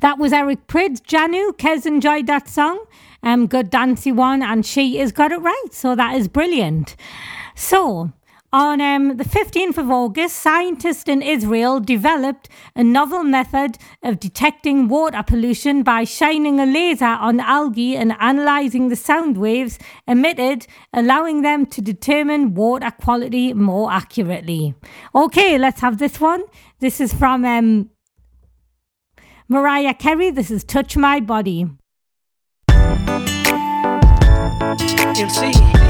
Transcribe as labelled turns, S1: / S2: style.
S1: That was Eric Prydz. Janu, Kez enjoyed that song. Good dancey one, and she has got it right. So that is brilliant. So, on the 15th of August, scientists in Israel developed a novel method of detecting water pollution by shining a laser on algae and analysing the sound waves emitted, allowing them to determine water quality more accurately. Okay, let's have this one. This is from Mariah Carey. This is Touch My Body.
S2: MC.